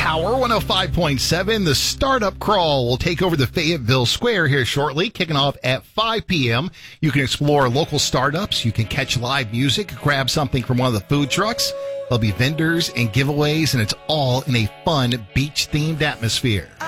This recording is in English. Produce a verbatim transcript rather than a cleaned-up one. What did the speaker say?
Power one oh five point seven. The Startup Crawl will take over the Fayetteville Square here shortly, kicking off at five p.m. You can explore local startups. You can catch live music, grab something from one of the food trucks. There'll be vendors and giveaways, and it's all in a fun beach-themed atmosphere.